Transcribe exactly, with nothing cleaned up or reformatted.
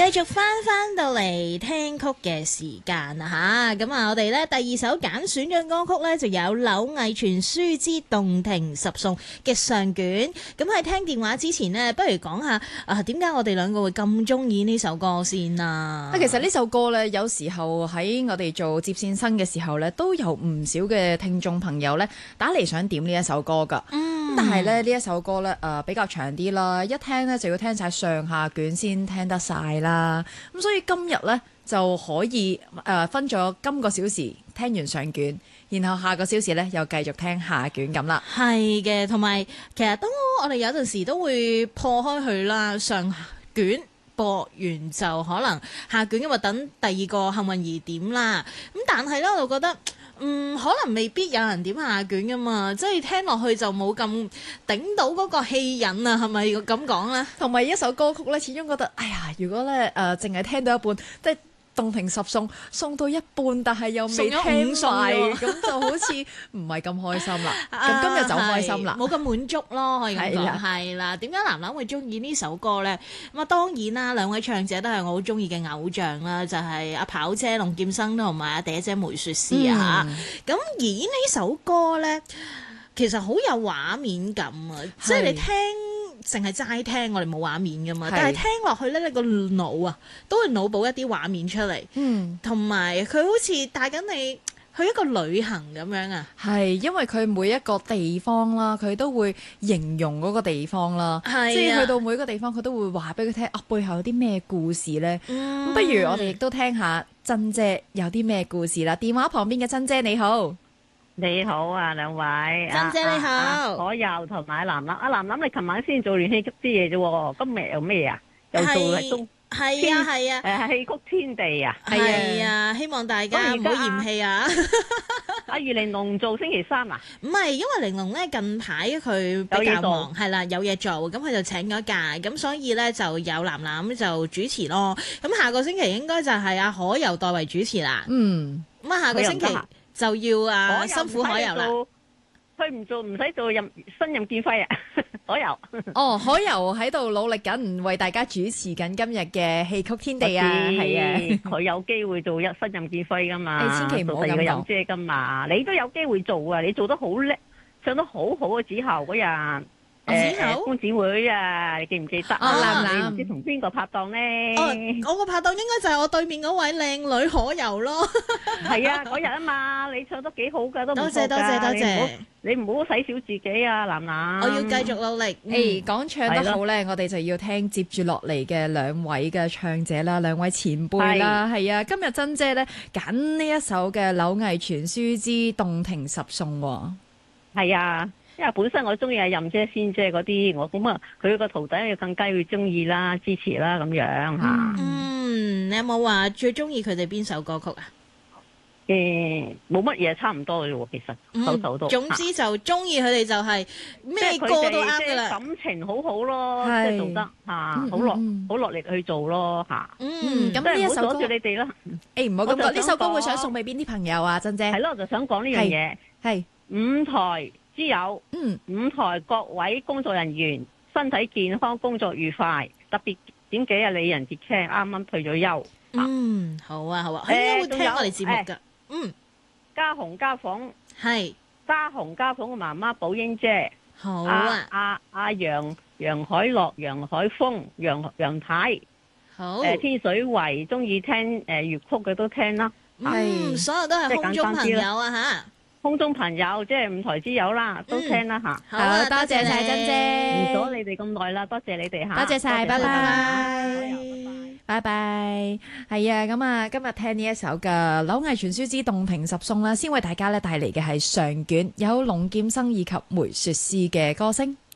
繼續翻翻到嚟聽曲嘅時間啊吓，咁啊我哋咧第二首揀選嘅歌曲咧就有柳毅傳書之洞庭十送嘅上卷。咁喺聽電話之前呢，不如講下啊點解我哋兩個會咁中意呢首歌先啊？ 其實呢首歌咧，有時候喺我哋做接線生嘅時候咧，都有唔少嘅聽眾朋友咧打嚟想點呢一首歌噶。嗯，但係咧呢一首歌咧誒、呃、比較長啲啦，一聽咧就要聽晒上下卷先聽得晒啦。咁所以今日咧就可以誒、呃、分咗今個小時聽完上卷，然後下個小時咧又繼續聽下卷咁啦。 係嘅，同埋其實當我哋有陣時都會破開佢啦，上卷播完就可能下卷，因為等第二個幸運兒點啦。咁但係咧我就覺得嗯，可能未必有人點下卷噶嘛，即係聽落去就冇咁頂到嗰個氣癮啊，係咪咁講咧？ 同埋一首歌曲咧，始終覺得，哎呀，如果咧誒淨係聽到一半，即係洞庭十送送到一半，但係又未聽晒，咁就好似唔係咁開心啦。咁今日就開心啦， 冇咁滿足咯，可以咁講。係啦，點解藍藍會中意呢首歌咧？咁啊，當然啦，兩位唱者都係我好中意嘅偶像啦，就係阿跑姐龍劍生同埋阿嗲姐梅雪詩啊。咁、嗯、而呢首歌咧，其實好有畫面感啊，即係你聽。淨係齋聽，我哋冇畫面噶嘛，但係聽落去咧，你個腦啊都會腦補一啲畫面出嚟，嗯，同埋佢好似帶緊你去一個旅行咁樣啊。 係，因為佢每一個地方啦，佢都會形容嗰個地方啦，係，即係去到每個地方，佢都會話俾佢聽啊，背後有啲咩故事咧？嗯，咁不如我哋亦都聽下珍姐有啲咩故事啦。電話旁邊嘅珍姐你好。 你好啊，兩位， 珍姐你好， 我又同埋阿藍藍，阿藍藍你琴晚先做完戲曲啲嘢啫，今日有咩啊？又做係都係啊係啊， 誒戲曲天地啊， 係啊，希望大家唔好嫌棄啊。 阿余玲瓏做星期三啊？ 唔係，因為玲瓏咧近排佢比較忙，係啦有嘢做，咁佢就請咗假，咁所以咧就有藍藍就主持咯。咁下個星期應該就係阿可柔代為主持啦。嗯，咁啊下個星期。就要啊辛苦可柔啦， 佢唔做唔使做任新任劍輝啊，可柔。 哦，可柔喺度努力緊，為大家主持緊今日嘅戲曲天地啊，係啊， 佢有機會做一新任劍輝噶嘛， 你千祈唔好咁講。 任姐噶嘛，你都有機會做啊，你做得好叻，唱得好好啊，子豪嗰日。誒，公子會啊，你記唔記得啊？你唔知同邊個拍檔咧？ 哦，我個拍檔應該就係我對面嗰位靚女可柔咯。 係啊，嗰日啊嘛，你唱得幾好噶，都唔錯噶。 多謝多謝多謝。 你唔好睇小自己啊，楠楠。 我要繼續努力。 誒，講唱得好咧，我哋就要聽接住落嚟嘅兩位嘅唱者啦，兩位前輩啦，係啊。今日珍姐咧揀呢一首嘅柳毅傳書之洞庭十送。 係啊。因為本身我中意阿任姐、仙姐嗰啲，我咁啊，佢個徒弟要更加要中意啦、支持啦咁樣吓。 嗯，你有冇話最中意佢哋邊首歌曲啊？ 誒、欸，冇乜嘢，差唔多嘅喎，其實首首都。 總之就中意佢哋就係咩歌都啱噶啦。 感情好好咯，即係做得吓，好落好落力去做咯吓。 嗯，咁呢一首歌住你哋啦。 誒，唔好咁講，呢首歌會想送俾邊啲朋友啊？珍姐。 係咯，我就想講呢樣嘢。係五台之友，嗯，五台各位工作人員身體健康，工作愉快。特別點幾日李仁傑聽啱啱退咗休。 嗯，好啊好啊，佢應該會聽我哋節目噶。嗯， 家紅家鳳係家紅家鳳嘅媽媽寶英姐。 好啊， 阿阿楊楊海樂、楊海峰、楊楊太。 好。 誒，天水圍中意聽誒粵曲嘅都聽啦。 嗯，所有都係空中朋友啊吓。 空中朋友即係五台之友啦，都聽啦吓。 好啊，多謝晒珍姐， 唔阻你哋咁耐啦，多謝你哋吓。 多謝晒，拜拜， 拜拜。係啊，咁啊，今日聽呢一首嘅柳毅傳書之洞庭十送啦，先為大家咧帶嚟嘅係上卷，有龍劍生以及梅雪詩嘅歌聲。